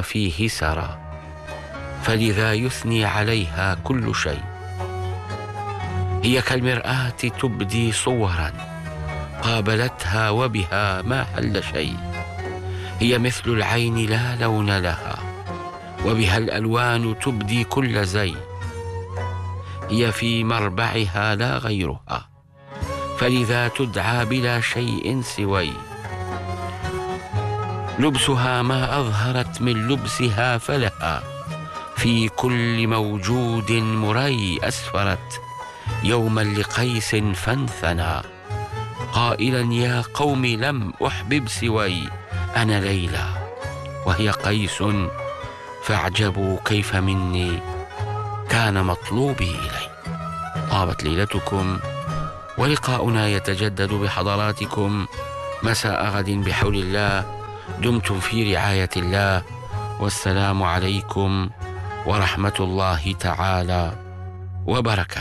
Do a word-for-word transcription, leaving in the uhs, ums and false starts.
فيه سرى، فلذا يثني عليها كل شيء. هي كالمرآة تبدي صورا قابلتها وبها ما حل شيء. هي مثل العين لا لون لها، وبها الألوان تبدي كل زي. هي في مربعها لا غيرها، فلذا تدعى بلا شيء سوي. لبسها ما أظهرت من لبسها، فلها في كل موجود مري. أسفرت يوما لقيس فانثنى قائلا يا قوم لم أحبب سوي. أنا ليلى وهي قيس، فاعجبوا كيف مني كان مطلوبي إلي. طابت ليلتكم، ولقاؤنا يتجدد بحضراتكم مساء غد بحول الله. دمتم في رعاية الله، والسلام عليكم ورحمة الله تعالى وبركاته.